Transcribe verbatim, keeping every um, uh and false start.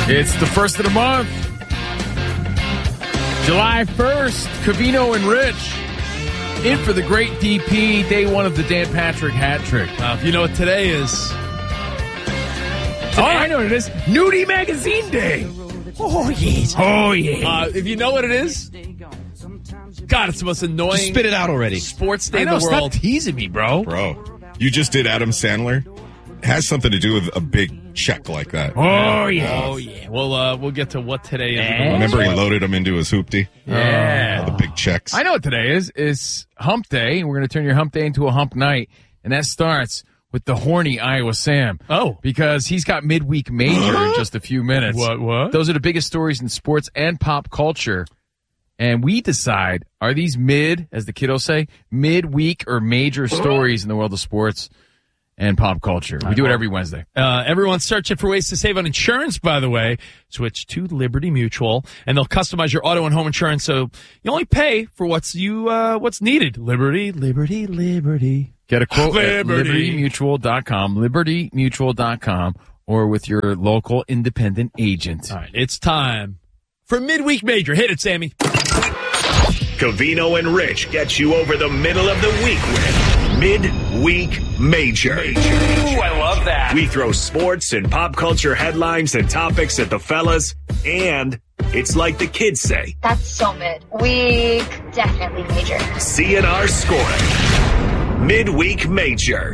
It's the first of the month. July first, Covino and Rich in for the great D P, day one of the Dan Patrick hat trick. Uh, if you know what today is. Oh, I know what it is. Nudie Magazine Day. Oh, yes. Oh, yeah. Uh, if you know what it is, God, it's the most annoying. Just spit it out already. Sports day I in know, the world. stop teasing me, bro. Bro, you just did Adam Sandler. It has something to do with a big check like that. Oh, yeah. Oh, yeah. Well, uh, we'll get to what today is. Yeah. Remember he loaded them into his hoopty? Yeah. All the big checks. I know what today is. It's hump day, and we're going to turn your hump day into a hump night, and that starts with the horny Iowa Sam. Oh. Because he's got midweek major in just a few minutes. What, what? Those are the biggest stories in sports and pop culture. And we decide, are these mid, as the kiddos say, midweek or major stories in the world of sports and pop culture? We do it every Wednesday. Uh, everyone's searching for ways to save on insurance, by the way. Switch to Liberty Mutual, and they'll customize your auto and home insurance so you only pay for what's you uh, what's needed. Liberty, Liberty, Liberty. Get a quote Liberty. at liberty mutual dot com, liberty mutual dot com, or with your local independent agent. All right, it's time for Midweek Major. Hit it, Sammy. Covino and Rich get you over the middle of the week with Midweek Major. Major. Ooh, I love that. We throw sports and pop culture headlines and topics at the fellas, and it's like the kids say. That's so mid. Week, definitely major. C N R scoring. Midweek Major.